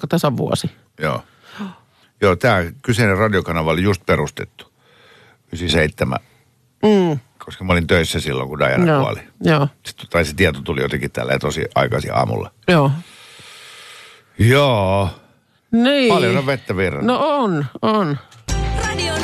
tasan vuosi. Joo. Joo, tämä kyseinen radiokanava oli just perustettu. 97. Koska mä olin töissä silloin, kun Diana kuoli. Joo. Sitten se tieto tuli jotenkin tälleen tosi aikaisin aamulla. Joo. Joo. Niin. Paljon on vettä virran. No on.